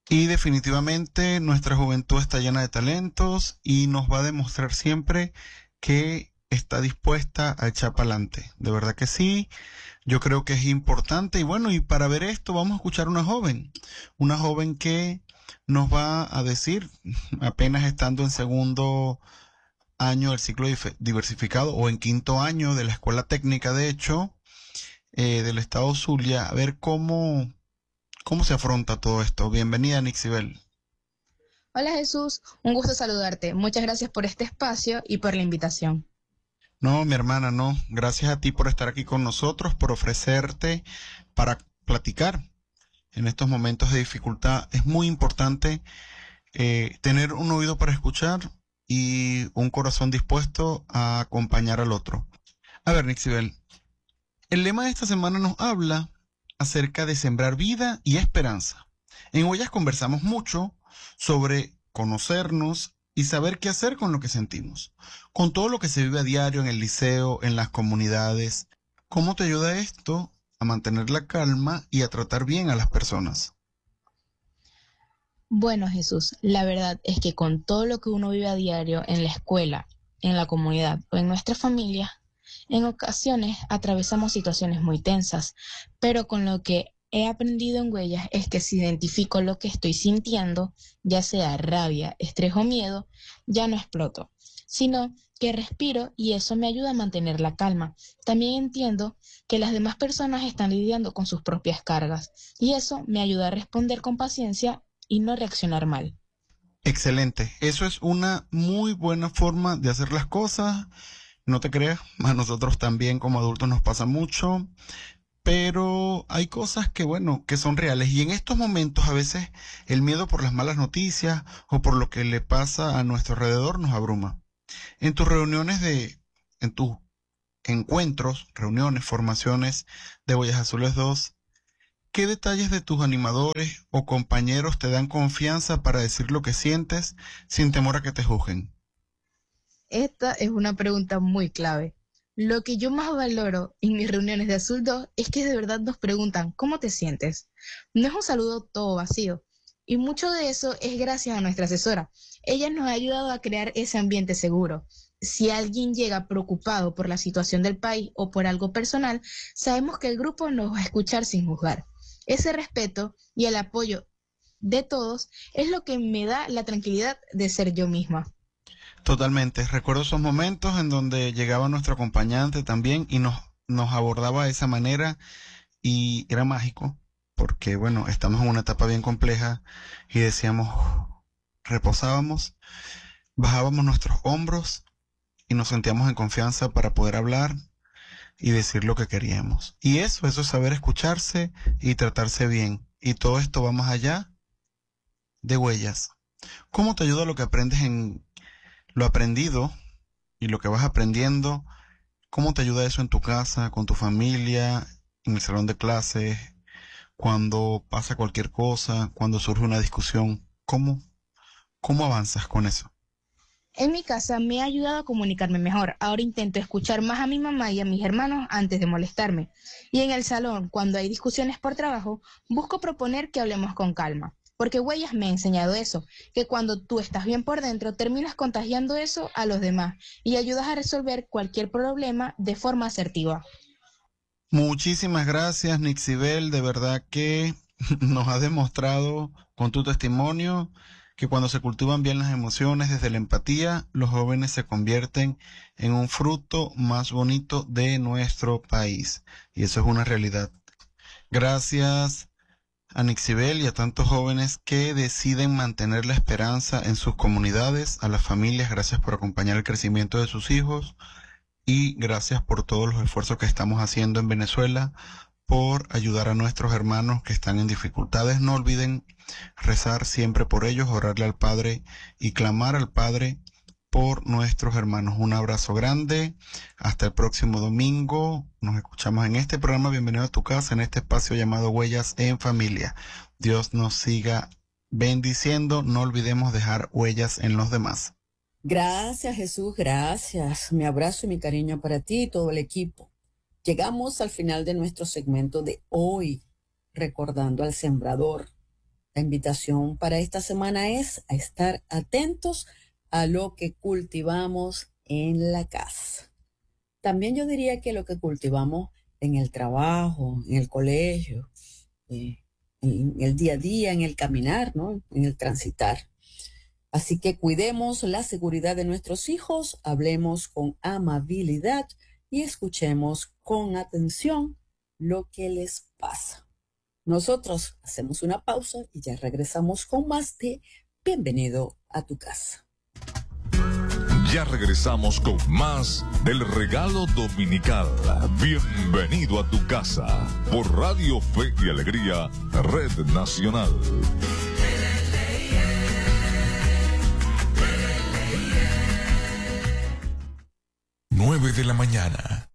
Y definitivamente nuestra juventud está llena de talentos y nos va a demostrar siempre que está dispuesta a echar para adelante. De verdad que sí, yo creo que es importante. Y bueno, y para ver esto vamos a escuchar una joven que nos va a decir, apenas estando en segundo año del ciclo diversificado o en quinto año de la escuela técnica, de hecho, del estado Zulia, a ver cómo se afronta todo esto. Bienvenida, Nixibel. Hola Jesús, un gusto saludarte. Muchas gracias por este espacio y por la invitación. No, mi hermana, no. Gracias a ti por estar aquí con nosotros, por ofrecerte para platicar en estos momentos de dificultad. Es muy importante tener un oído para escuchar y un corazón dispuesto a acompañar al otro. A ver, Nixibel, el lema de esta semana nos habla acerca de sembrar vida y esperanza. En Huellas conversamos mucho sobre conocernos y saber qué hacer con lo que sentimos, con todo lo que se vive a diario en el liceo, en las comunidades. ¿Cómo te ayuda esto a mantener la calma y a tratar bien a las personas? Bueno Jesús, la verdad es que con todo lo que uno vive a diario en la escuela, en la comunidad o en nuestra familia, en ocasiones atravesamos situaciones muy tensas, pero con lo que he aprendido en Huellas es que si identifico lo que estoy sintiendo, ya sea rabia, estrés o miedo, ya no exploto, sino que respiro y eso me ayuda a mantener la calma. También entiendo que las demás personas están lidiando con sus propias cargas y eso me ayuda a responder con paciencia y no reaccionar mal. Excelente. Eso es una muy buena forma de hacer las cosas. No te creas, a nosotros también como adultos nos pasa mucho. Pero hay cosas que, bueno, que son reales. Y en estos momentos a veces el miedo por las malas noticias o por lo que le pasa a nuestro alrededor nos abruma. En tus en tus encuentros, reuniones, formaciones de Boyas Azules 2, ¿qué detalles de tus animadores o compañeros te dan confianza para decir lo que sientes sin temor a que te juzguen? Esta es una pregunta muy clave. Lo que yo más valoro en mis reuniones de Azul 2 es que de verdad nos preguntan, ¿cómo te sientes? No es un saludo todo vacío. Y mucho de eso es gracias a nuestra asesora. Ella nos ha ayudado a crear ese ambiente seguro. Si alguien llega preocupado por la situación del país o por algo personal, sabemos que el grupo nos va a escuchar sin juzgar. Ese respeto y el apoyo de todos es lo que me da la tranquilidad de ser yo misma. Totalmente. Recuerdo esos momentos en donde llegaba nuestro acompañante también y nos abordaba de esa manera y era mágico porque, bueno, estamos en una etapa bien compleja y decíamos, reposábamos, bajábamos nuestros hombros y nos sentíamos en confianza para poder hablar y decir lo que queríamos. Y eso es saber escucharse y tratarse bien. Y todo esto va más allá de huellas. ¿Cómo te ayuda lo que aprendes en lo aprendido y lo que vas aprendiendo? ¿Cómo te ayuda eso en tu casa, con tu familia, en el salón de clases, cuando pasa cualquier cosa, cuando surge una discusión? ¿Cómo avanzas con eso? En mi casa me ha ayudado a comunicarme mejor. Ahora intento escuchar más a mi mamá y a mis hermanos antes de molestarme. Y en el salón, cuando hay discusiones por trabajo, busco proponer que hablemos con calma. Porque Huellas me ha enseñado eso, que cuando tú estás bien por dentro, terminas contagiando eso a los demás y ayudas a resolver cualquier problema de forma asertiva. Muchísimas gracias, Nixibel. De verdad que nos has demostrado con tu testimonio que cuando se cultivan bien las emociones desde la empatía, los jóvenes se convierten en un fruto más bonito de nuestro país. Y eso es una realidad. Gracias a Nixibel y a tantos jóvenes que deciden mantener la esperanza en sus comunidades, a las familias, gracias por acompañar el crecimiento de sus hijos y gracias por todos los esfuerzos que estamos haciendo en Venezuela por ayudar a nuestros hermanos que están en dificultades. No olviden rezar siempre por ellos, orarle al Padre y clamar al Padre por nuestros hermanos. Un abrazo grande. Hasta el próximo domingo. Nos escuchamos en este programa. Bienvenido a tu casa, en este espacio llamado Huellas en Familia. Dios nos siga bendiciendo. No olvidemos dejar huellas en los demás. Gracias, Jesús, gracias. Mi abrazo y mi cariño para ti y todo el equipo. Llegamos al final de nuestro segmento de hoy, recordando al sembrador. La invitación para esta semana es a estar atentos a lo que cultivamos en la casa. También yo diría que lo que cultivamos en el trabajo, en el colegio, en el día a día, en el caminar, ¿no? En el transitar. Así que cuidemos la seguridad de nuestros hijos, hablemos con amabilidad y escuchemos con atención lo que les pasa. Nosotros hacemos una pausa y ya regresamos con más de Bienvenido a tu casa. Ya regresamos con más del regalo dominical. Bienvenido a tu casa por Radio Fe y Alegría, Red Nacional. 9 de la mañana,